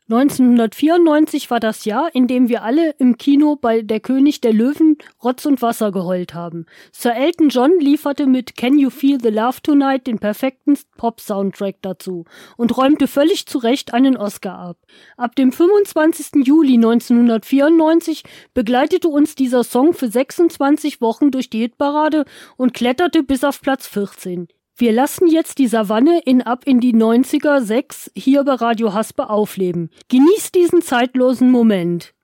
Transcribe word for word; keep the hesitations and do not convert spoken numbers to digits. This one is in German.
neunzehnhundertvierundneunzig war das Jahr, in dem wir alle im Kino bei Der König der Löwen Rotz und Wasser geheult haben. Sir Elton John lieferte mit Can You Feel the Love Tonight den perfekten Pop-Soundtrack dazu und räumte völlig zu Recht einen Oscar ab. Ab dem fünfundzwanzigsten Juli neunzehnhundertvierundneunzig begleitete uns dieser Song für sechsundzwanzig Wochen durch die Hitparade und kletterte bis auf Platz vierzehn. Wir lassen jetzt die Savanne in Ab in die neunziger sechs hier bei Radio Haspe aufleben. Genießt diesen zeitlosen Moment.